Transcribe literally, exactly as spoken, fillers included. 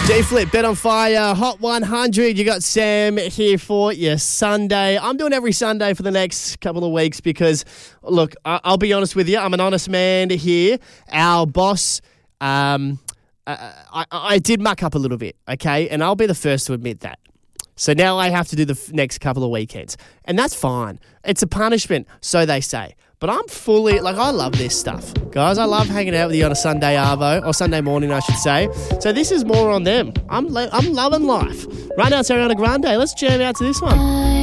G-Flip, Bet on Fire, Hot one hundred. You got Sam here for your Sunday. I'm doing every Sunday for the next couple of weeks because, look, I- I'll be honest with you. I'm an honest man here. Our boss, um, uh, I-, I did muck up a little bit, okay? And I'll be the first to admit that. So now I have to do the f- next couple of weekends. And that's fine. It's a punishment, so they say. But I'm fully, like, I love this stuff. Guys, I love hanging out with you on a Sunday arvo, or Sunday morning, I should say. So this is more on them. I'm, lo- I'm loving life. Right now it's Ariana Grande. Let's jam out to this one.